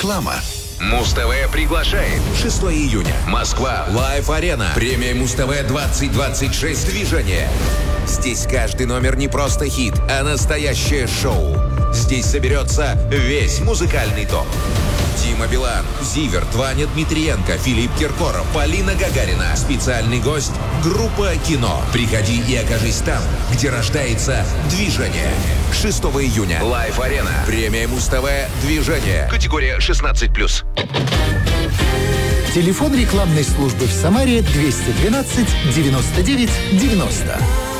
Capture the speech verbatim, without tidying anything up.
Реклама. Муз-ТВ приглашает. шестого июня. Москва. Лайв-арена. Премия Муз-ТВ двадцать двадцать шесть. Движение. Здесь каждый номер не просто хит, а настоящее шоу. Здесь соберется весь музыкальный топ. Дима Билан, Зиверт, Ваня Дмитриенко, Филипп Киркоров, Полина Гагарина. Специальный гость – группа «Кино». Приходи и окажись там, где рождается движение. шестого июня. Лайв-арена. Премия Муз-ТВ «Движение». Категория шестнадцать плюс. Телефон рекламной службы в Самаре двести двенадцать девяносто девять девяносто.